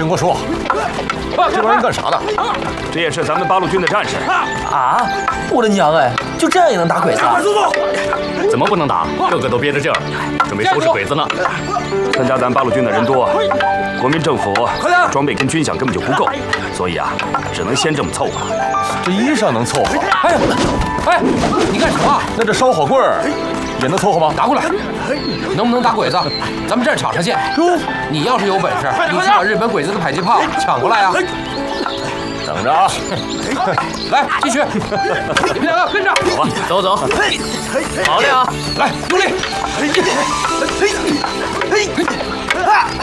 跟我说，这帮人干啥的？ 这也是咱们八路军的战士。 啊！我的娘哎，就这样也能打鬼子？ 快速度！ 怎么不能打？个个都憋着劲儿，准备收拾鬼子呢。 参加咱八路军的人多，国民政府装备跟军饷根本就不够，所以啊，只能先这么凑合。 这衣裳能凑合？ 哎，你干什么？ 那这烧火棍儿也能凑合吗？ 拿过来，能不能打鬼子？咱们战场上见。你要是有本事，你去把日本鬼子的迫击炮抢过来啊！ 等着啊！ 来，继续，你们两个跟着， 好吧，走走，好嘞啊！ 来，用力！